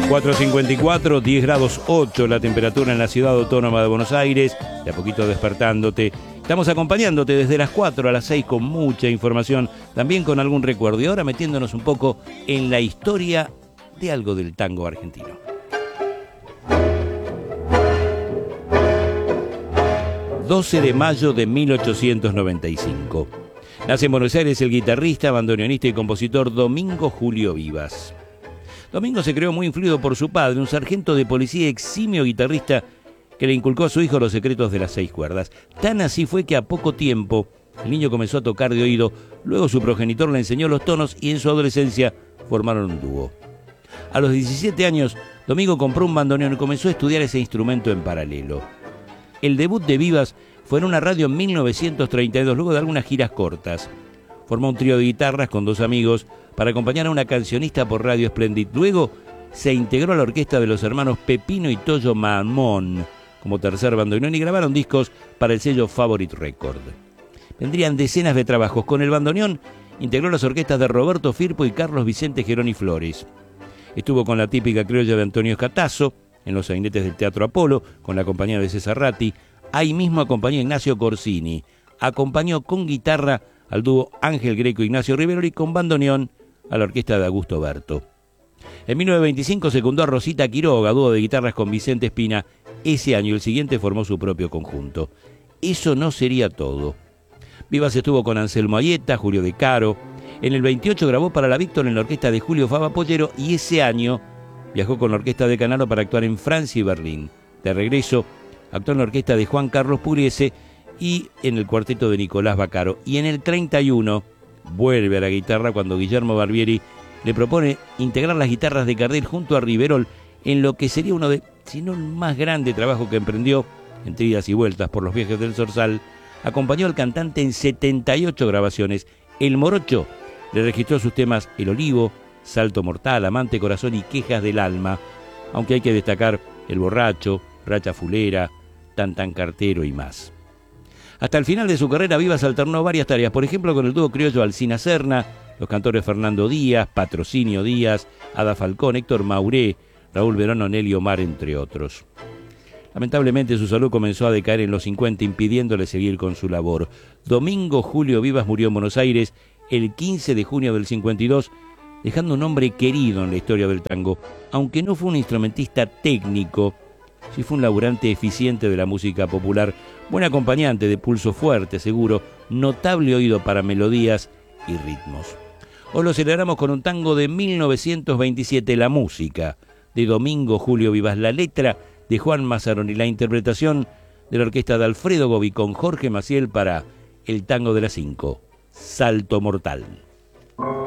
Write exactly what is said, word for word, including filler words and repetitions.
cuatro cincuenta y cuatro, diez grados ocho la temperatura en la ciudad autónoma de Buenos Aires, de a poquito despertándote. Estamos acompañándote desde las cuatro a las seis con mucha información, también con algún recuerdo. Y ahora metiéndonos un poco en la historia de algo del tango argentino. doce de mayo de mil ochocientos noventa y cinco. Nace en Buenos Aires el guitarrista, bandoneonista y compositor Domingo Julio Vivas. Domingo se creó muy influido por su padre, un sargento de policía eximio guitarrista que le inculcó a su hijo los secretos de las seis cuerdas. Tan así fue que a poco tiempo el niño comenzó a tocar de oído, luego su progenitor le enseñó los tonos y en su adolescencia formaron un dúo. A los diecisiete años, Domingo compró un bandoneón y comenzó a estudiar ese instrumento en paralelo. El debut de Vivas fue en una radio en mil novecientos treinta y dos, luego de algunas giras cortas. Formó un trío de guitarras con dos amigos para acompañar a una cancionista por Radio Splendid. Luego se integró a la orquesta de los hermanos Pepino y Toyo Mamón como tercer bandoneón y grabaron discos para el sello Favorite Record. Vendrían decenas de trabajos. Con el bandoneón integró las orquestas de Roberto Firpo y Carlos Vicente Geroni Flores. Estuvo con la típica criolla de Antonio Escatazo en los sainetes del Teatro Apolo, con la compañía de César Ratti. Ahí mismo acompañó a Ignacio Corsini. Acompañó con guitarra al dúo Ángel Greco Ignacio Rivero y con bandoneón a la orquesta de Augusto Berto. En mil novecientos veinticinco secundó a Rosita Quiroga, dúo de guitarras con Vicente Espina. Ese año y el siguiente formó su propio conjunto. Eso no sería todo. Vivas estuvo con Anselmo Ayeta, Julio De Caro. En el veintiocho grabó para la Víctor en la orquesta de Julio Fava Pollero y ese año viajó con la orquesta de Canaro para actuar en Francia y Berlín. De regreso, actuó en la orquesta de Juan Carlos Pugliese y en el cuarteto de Nicolás Baccaro. Y en el treinta y uno vuelve a la guitarra cuando Guillermo Barbieri le propone integrar las guitarras de Gardel junto a Riverol en lo que sería uno de, si no el más grande trabajo que emprendió, entre idas y vueltas por los viajes del Zorzal. Acompañó al cantante en setenta y ocho grabaciones. El Morocho le registró sus temas El Olivo, Salto Mortal, Amante Corazón y Quejas del Alma, aunque hay que destacar El Borracho, Racha Fulera, Tan Tan Cartero y más. Hasta el final de su carrera, Vivas alternó varias tareas, por ejemplo con el dúo criollo Alcina Serna, los cantores Fernando Díaz, Patrocinio Díaz, Ada Falcón, Héctor Mauré, Raúl Verón, Nelly Omar, entre otros. Lamentablemente su salud comenzó a decaer en los cincuenta, impidiéndole seguir con su labor. Domingo Julio Vivas murió en Buenos Aires el quince de junio del cincuenta y dos, dejando un hombre querido en la historia del tango. Aunque no fue un instrumentista técnico, sí fue un laburante eficiente de la música popular, buen acompañante de pulso fuerte, seguro, notable oído para melodías y ritmos. Hoy lo celebramos con un tango de mil novecientos veintisiete, La Música, de Domingo Julio Vivas, la letra de Juan Mazzaroni, la interpretación de la orquesta de Alfredo Gobi con Jorge Maciel para el tango de las cinco, Salto Mortal.